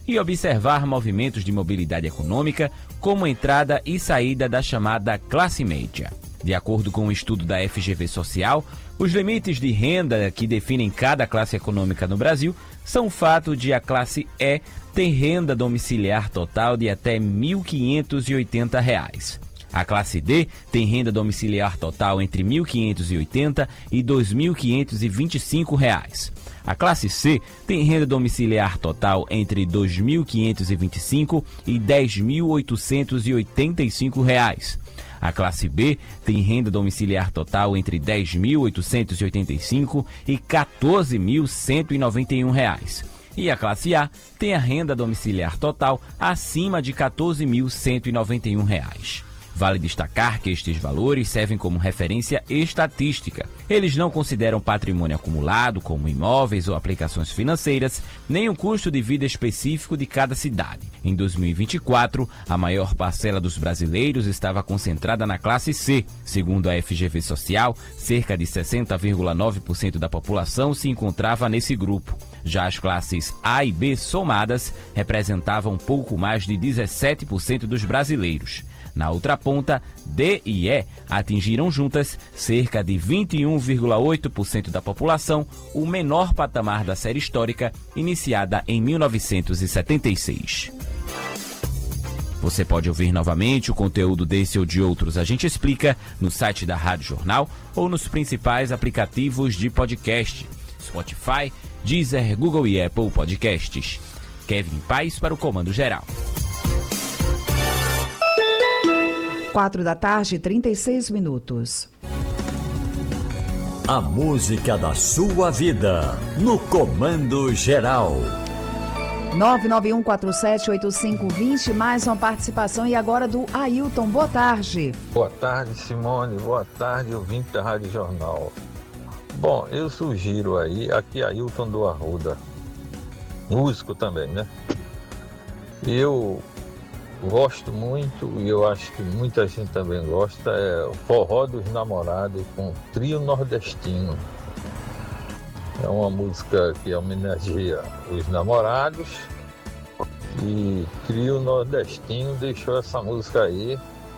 e observar movimentos de mobilidade econômica, como entrada e saída da chamada classe média. De acordo com um estudo da FGV Social, os limites de renda que definem cada classe econômica no Brasil são o fato de a classe E ter renda domiciliar total de até R$ 1.580. A classe D tem renda domiciliar total entre R$ 1.580 e R$ 2.525. A classe C tem renda domiciliar total entre R$ 2.525 e R$ 10.885. A classe B tem renda domiciliar total entre R$ 10.885 e R$ 14.191. E a classe A tem a renda domiciliar total acima de R$ 14.191. Vale destacar que estes valores servem como referência estatística. Eles não consideram patrimônio acumulado, como imóveis ou aplicações financeiras, nem o custo de vida específico de cada cidade. Em 2024, a maior parcela dos brasileiros estava concentrada na classe C. Segundo a FGV Social, cerca de 60,9% da população se encontrava nesse grupo. Já as classes A e B somadas representavam pouco mais de 17% dos brasileiros. Na outra ponta, D e E atingiram juntas cerca de 21,8% da população, o menor patamar da série histórica, iniciada em 1976. Você pode ouvir novamente o conteúdo desse ou de outros A Gente Explica no site da Rádio Jornal ou nos principais aplicativos de podcast, Spotify, Deezer, Google e Apple Podcasts. Kevin Paes para o Comando Geral. 4h36. A música da sua vida, no Comando Geral. 991478520, mais uma participação e agora do Ailton. Boa tarde. Boa tarde, Simone. Boa tarde, ouvinte da Rádio Jornal. Bom, eu sugiro aí, aqui Ailton do Arruda, músico também, né? Eu gosto muito, e eu acho que muita gente também gosta, é o Forró dos Namorados com Trio Nordestino. É uma música que homenageia os namorados e Trio Nordestino deixou essa música aí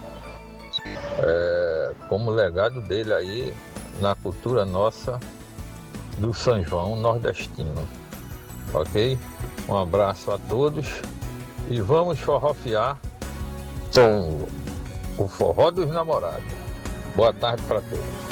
como legado dele aí na cultura nossa do São João nordestino. Ok? Um abraço a todos. E vamos forrofiar com o Forró dos Namorados. Boa tarde para todos.